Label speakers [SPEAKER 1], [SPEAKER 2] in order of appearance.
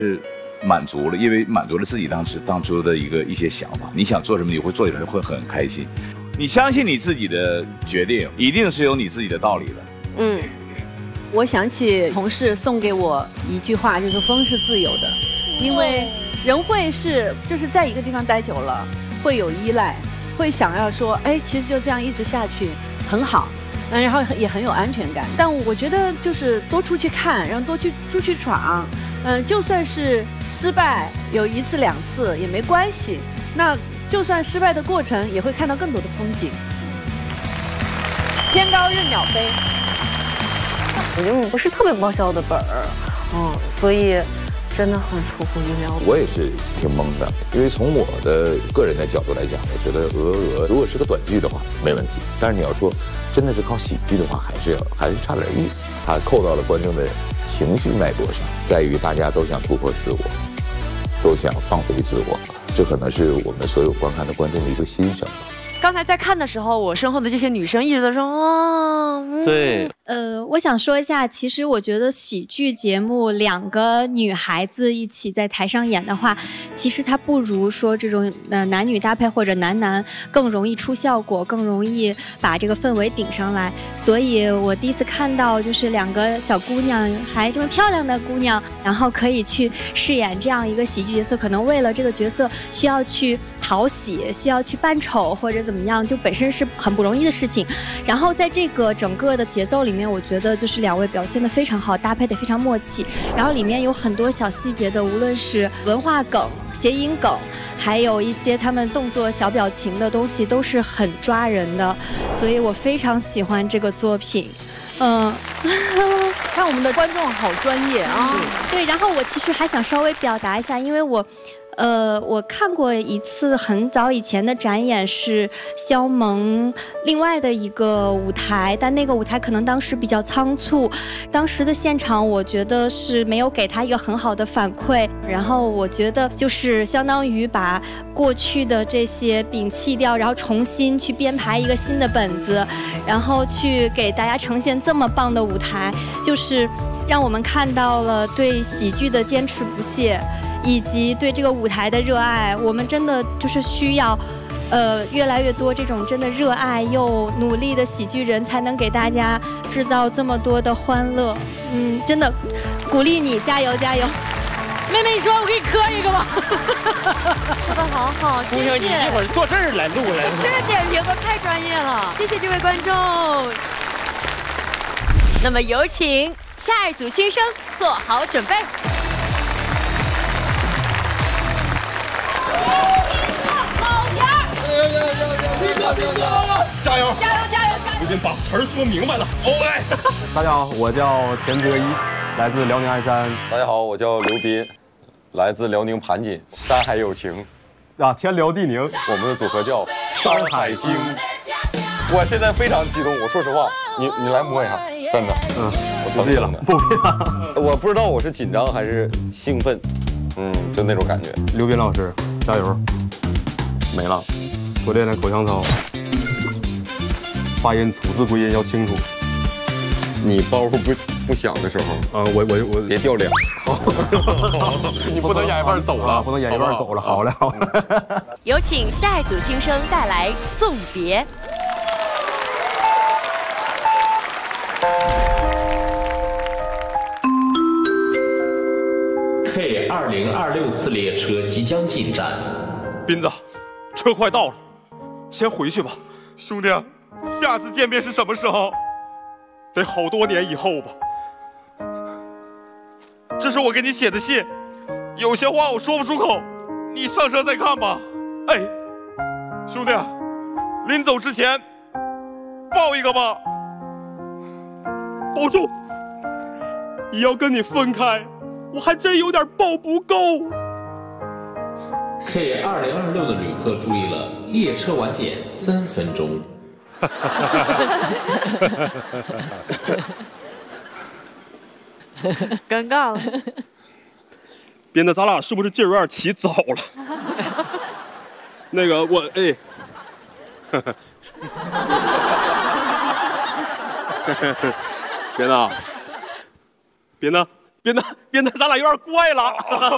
[SPEAKER 1] 是满足了，因为满足了自己当初的一些想法。你想做什么，你会做起来会很开心。你相信你自己的决定，一定是有你自己的道理的。
[SPEAKER 2] 嗯，我想起同事送给我一句话，就是风是自由的，因为人会就是在一个地方待久了，会有依赖，会想要说，哎，其实就这样一直下去很好。然后也很有安全感，但我觉得就是多出去看，然后多出去闯，就算是失败有1次2次也没关系，那就算失败的过程也会看到更多的风景。天高任鸟飞，
[SPEAKER 3] 我觉得不是特别报销的本儿，所以真的很出乎意料。
[SPEAKER 4] 我也是挺懵的，因为从我的个人的角度来讲，我觉得鹅如果是个短剧的话没问题，但是你要说真的是靠喜剧的话，还是差点意思。它扣到了观众的情绪脉搏上，在于大家都想突破自我，都想放飞自我，这可能是我们所有观看的观众的一个心声。
[SPEAKER 5] 刚才在看的时候，我身后的这些女生一直都说
[SPEAKER 6] 对。
[SPEAKER 7] 我想说一下，其实我觉得喜剧节目2个女孩子一起在台上演的话，其实它不如说这种男女搭配或者男更容易出效果，更容易把这个氛围顶上来。所以我第一次看到就是2个小姑娘，还这么漂亮的姑娘，然后可以去饰演这样一个喜剧角色，可能为了这个角色需要去讨喜，需要去扮丑或者怎么样，就本身是很不容易的事情。然后在这个整个的节奏里面，我觉得就是2位表现得非常好，搭配得非常默契。然后里面有很多小细节的，无论是文化梗、谐音梗，还有一些他们动作小表情的东西，都是很抓人的。所以我非常喜欢这个作品。
[SPEAKER 2] 看我们的观众好专业啊！
[SPEAKER 7] 对，然后我其实还想稍微表达一下，因为我看过一次很早以前的展演，是肖萌另外的一个舞台，但那个舞台可能当时比较仓促，当时的现场我觉得是没有给他一个很好的反馈，然后我觉得就是相当于把过去的这些摒弃掉，然后重新去编排一个新的本子，然后去给大家呈现这么棒的舞台，就是让我们看到了对喜剧的坚持不懈，以及对这个舞台的热爱。我们真的就是需要越来越多这种真的热爱又努力的喜剧人，才能给大家制造这么多的欢乐。真的鼓励你，加油加油！
[SPEAKER 2] 妹妹，你说我给你磕一个吧。
[SPEAKER 5] 说得好好，谢谢。
[SPEAKER 6] 你一会儿坐这儿来录来。
[SPEAKER 5] 这个点评的太专业了，谢谢这位观众。那么有请下一组新生做好准备。
[SPEAKER 6] 兵哥，加油！加油！加油！我已经把词儿说明白了。OK。
[SPEAKER 8] 大家好，我叫田泽一，来自辽宁鞍山。
[SPEAKER 9] 大家好，我叫刘斌，来自辽宁盘锦。山海有情，
[SPEAKER 8] 天辽地宁。
[SPEAKER 9] 我们的组合叫山海经。我现在非常激动，我说实话，你来摸一下，真的，我
[SPEAKER 8] 不必了，不必了。
[SPEAKER 9] 我不知道我是紧张还是兴奋，就那种感觉。
[SPEAKER 8] 刘斌老师，加油！没了。多练练口腔操，发音吐字归音要清楚。
[SPEAKER 9] 你包袱不响的时候，
[SPEAKER 8] 我
[SPEAKER 9] 别掉脸。你不能演一半走了，
[SPEAKER 8] 不能演一半走了。好嘞，好嘞。
[SPEAKER 5] 有请下一组新生带来送别。
[SPEAKER 10] K2026次列车即将进站。
[SPEAKER 6] 斌子，车快到了。先回去吧，
[SPEAKER 9] 兄弟，下次见面是什么时候？
[SPEAKER 6] 得好多年以后吧。
[SPEAKER 9] 这是我给你写的信，有些话我说不出口，你上车再看吧。
[SPEAKER 6] 哎，
[SPEAKER 9] 兄弟，临走之前抱一个吧。
[SPEAKER 6] 保重。要跟你分开，我还真有点抱不够。
[SPEAKER 10] K2026的旅客注意了，列车晚点3分钟。
[SPEAKER 2] 尴尬了。
[SPEAKER 6] 编的咱俩是不是劲儿有点起早了？那个我编的，咱俩有点怪了。